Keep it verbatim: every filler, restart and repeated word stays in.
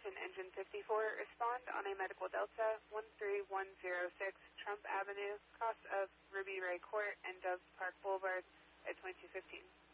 Attention Engine fifty-four, respond on a Medical Delta one three one zero six Trump Avenue, cross of Ruby Ray Court and Dove Park Boulevard at twenty-two fifteen.